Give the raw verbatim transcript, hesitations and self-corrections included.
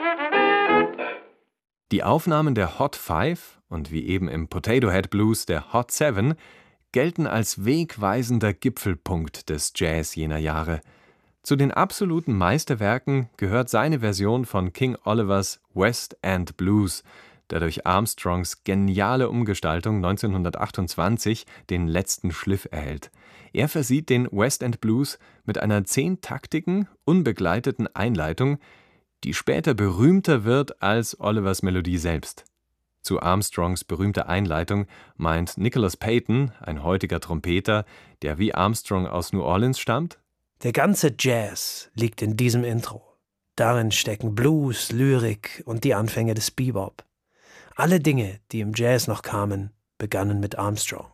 Die Aufnahmen der Hot Five und wie eben im Potato Head Blues der Hot Seven gelten als wegweisender Gipfelpunkt des Jazz jener Jahre. Zu den absoluten Meisterwerken gehört seine Version von King Olivers West End Blues, der durch Armstrongs geniale Umgestaltung neunzehnhundertachtundzwanzig den letzten Schliff erhält. Er versieht den West End Blues mit einer zehntaktigen, unbegleiteten Einleitung, die später berühmter wird als Olivers Melodie selbst. Zu Armstrongs berühmter Einleitung meint Nicholas Payton, ein heutiger Trompeter, der wie Armstrong aus New Orleans stammt: Der ganze Jazz liegt in diesem Intro. Darin stecken Blues, Lyrik und die Anfänge des Bebop. Alle Dinge, die im Jazz noch kamen, begannen mit Armstrong.